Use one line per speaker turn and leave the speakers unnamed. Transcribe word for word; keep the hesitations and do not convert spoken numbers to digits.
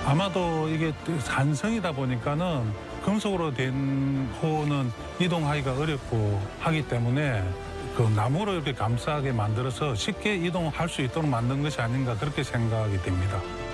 아마도 이게 산성이다 보니까는 금속으로 된 호는 이동하기가 어렵고 하기 때문에 그 나무를 이렇게 감싸게 만들어서 쉽게 이동할 수 있도록 만든 것이 아닌가 그렇게 생각이 됩니다.